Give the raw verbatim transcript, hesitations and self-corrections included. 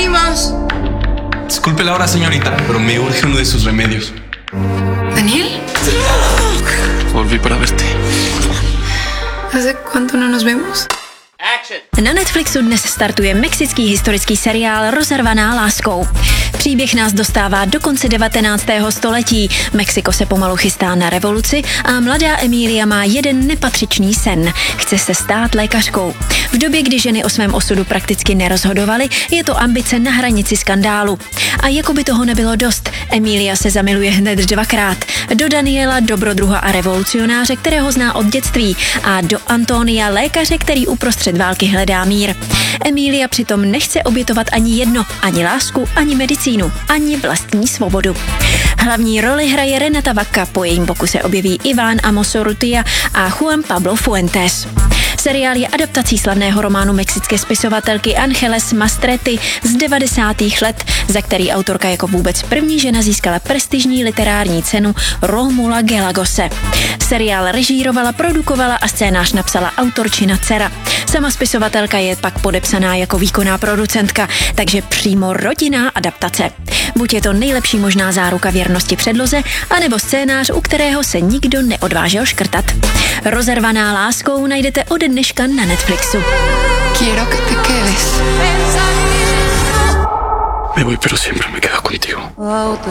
morimos. Disculpe la hora, señorita, pero me urge uno de sus remedios. ¿Daniel? Volví para verte. ¿Hace cuánto no nos vemos? Na Netflixu dnes startuje mexický historický seriál Rozervaná láskou. Příběh nás dostává do konce devatenáctého století. Mexiko se pomalu chystá na revoluci a mladá Emilia má jeden nepatřičný sen. Chce se stát lékařkou. V době, kdy ženy o svém osudu prakticky nerozhodovaly, je to ambice na hranici skandálu. A jako by toho nebylo dost, Emilia se zamiluje hned dvakrát. Do Daniela, dobrodruha a revolucionáře, kterého zná od dětství, a do Antonia, lékaře, který uprostřed války hledá mír. Emilia přitom nechce obětovat ani jedno, ani lásku, ani medicínu, ani vlastní svobodu. Hlavní roli hraje Renata Vacca, po jejím boku se objeví Iván Amos Urrutia a Juan Pablo Fuentes. Seriál je adaptací slavného románu mexické spisovatelky Angeles Mastrety z devadesátých let, za který autorka jako vůbec první žena získala prestižní literární cenu Rómula Gallegose. Seriál režírovala, produkovala a scénář napsala autorčina dcera. Sama spisovatelka je pak podepsaná jako výkonná producentka, takže přímo rodinná adaptace. Buď je to nejlepší možná záruka věrnosti předloze, anebo scénář, u kterého se nikdo neodvážil škrtat. Rozervaná láskou najdete ode dneška na Netflixu. Quiero que te quedes. Me voy, pero siempre me quedo contigo.